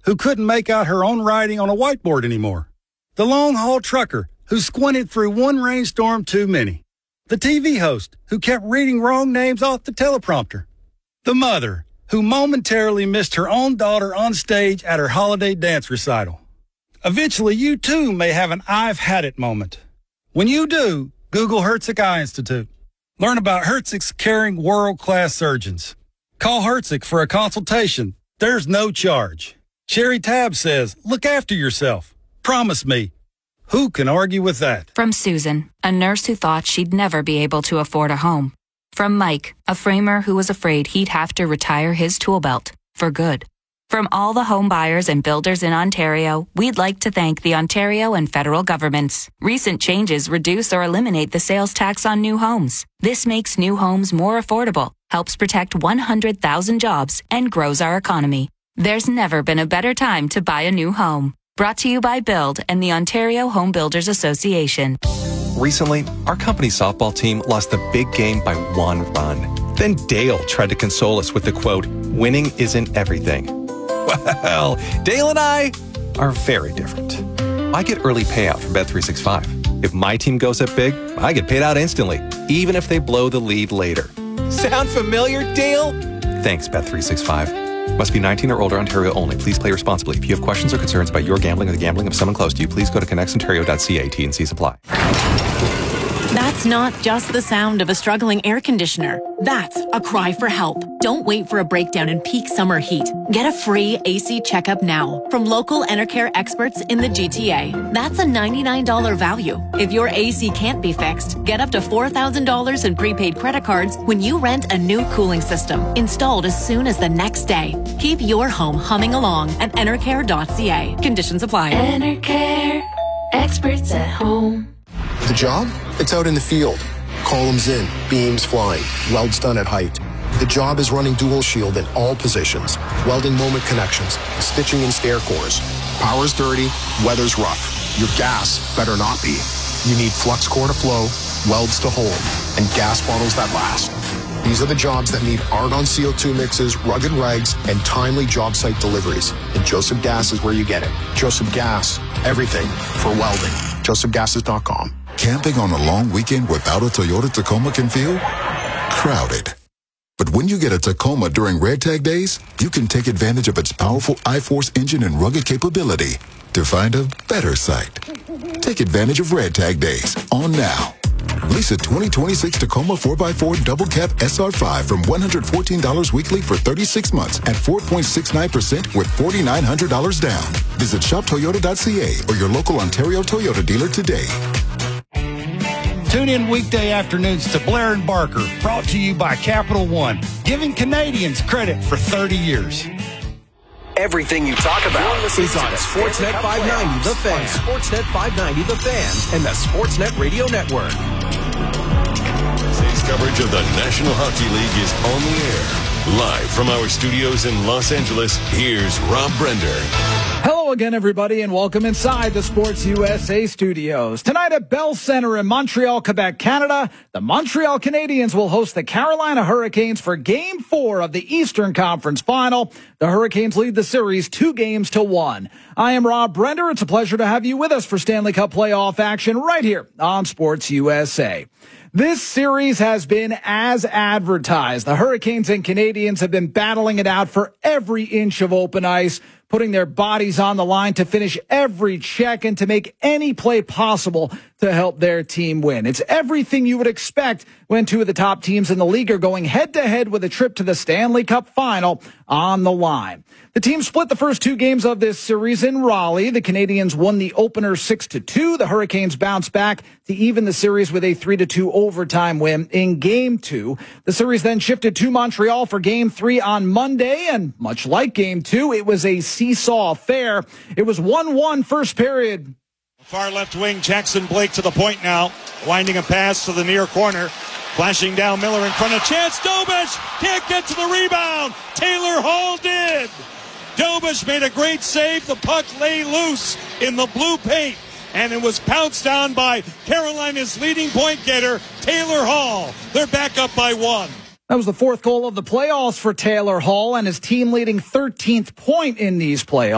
who couldn't make out her own writing on a whiteboard anymore. The long-haul trucker who squinted through one rainstorm too many. The TV host who kept reading wrong names off the teleprompter. The mother who momentarily missed her own daughter on stage at her holiday dance recital. Eventually, you too may have an I've had it moment. When you do, Google Herzig Eye Institute. Learn about Herzig's caring world-class surgeons. Call Herzig for a consultation. There's no charge. Sherry Tabb says, look after yourself. Promise me. Who can argue with that? From Susan, a nurse who thought she'd never be able to afford a home. From Mike, a framer who was afraid he'd have to retire his tool belt for good. From all the home buyers and builders in Ontario, we'd like to thank the Ontario and federal governments. Recent changes reduce or eliminate the sales tax on new homes. This makes new homes more affordable, helps protect 100,000 jobs, and grows our economy. There's never been a better time to buy a new home. Brought to you by Build and the Ontario Home Builders Association. Recently, our company softball team lost the big game by 1 run. Then Dale tried to console us with the quote, winning isn't everything. Well, Dale and I are very different. I get early payout from Bet365. If my team goes up big, I get paid out instantly, even if they blow the lead later. Sound familiar, Dale? Thanks, Bet365. Must be 19 or older, Ontario only. Please play responsibly. If you have questions or concerns about your gambling or the gambling of someone close to you, please go to connectsontario.ca. T&C supply. That's not just the sound of a struggling air conditioner. That's a cry for help. Don't wait for a breakdown in peak summer heat. Get a free AC checkup now from local Enercare experts in the GTA. That's a $99 value. If your AC can't be fixed, get up to $4,000 in prepaid credit cards when you rent a new cooling system, installed as soon as the next day. Keep your home humming along at enercare.ca. Conditions apply. Enercare, experts at home. The job? It's out in the field. Columns in, beams flying, welds done at height. The job is running dual shield in all positions, welding moment connections, stitching in stair cores. Power's dirty, weather's rough. Your gas better not be. You need flux core to flow, welds to hold, and gas bottles that last. These are the jobs that need argon CO2 mixes, rugged regs, and timely job site deliveries. And Joseph Gas is where you get it. Joseph Gas, everything for welding. josephgases.com. Camping on a long weekend without a Toyota Tacoma can feel crowded. But when you get a Tacoma during Red Tag Days, you can take advantage of its powerful iForce engine and rugged capability to find a better site. Take advantage of Red Tag Days on now. Lease a 2026 Tacoma 4x4 Double Cab SR5 from $114 weekly for 36 months at 4.69% with $4,900 down. Visit shoptoyota.ca or your local Ontario Toyota dealer today. Tune in weekday afternoons to Blair and Barker, brought to you by Capital One, giving Canadians credit for 30 years. Everything you talk about is on Sportsnet 590 The Fan, Sportsnet 590 The Fan, and the Sportsnet Radio Network. Today's coverage of the National Hockey League is on the air. Live from our studios in Los Angeles, here's Rob Brender. Hello again, everybody, and welcome inside the Sports USA studios. Tonight at Bell Center in Montreal, Quebec, Canada, the Montreal Canadiens will host the Carolina Hurricanes for Game 4 of the Eastern Conference Final. The Hurricanes lead the series 2-1. I am Rob Brender. It's a pleasure to have you with us for Stanley Cup playoff action right here on Sports USA. This series has been as advertised. The Hurricanes and Canadiens have been battling it out for every inch of open ice, putting their bodies on the line to finish every check and to make any play possible to help their team win. It's everything you would expect when two of the top teams in the league are going head-to-head with a trip to the Stanley Cup Final on the line. The team split the first two games of this series in Raleigh. The Canadiens won the opener 6-2. The Hurricanes bounced back to even the series with a 3-2 overtime win in Game 2. The series then shifted to Montreal for Game 3 on Monday, and much like Game 2, it was a seesaw affair. It was 1-1 first period. Far left wing, Jackson Blake to the point now, winding a pass to the near corner. Flashing down, Miller in front of chance. Dobish can't get to the rebound. Taylor Hall did. Dobish made a great save. The puck lay loose in the blue paint, and it was pounced on by Carolina's leading point getter, Taylor Hall. They're back up by 1. That was the fourth goal of the playoffs for Taylor Hall and his team leading 13th point in these playoffs.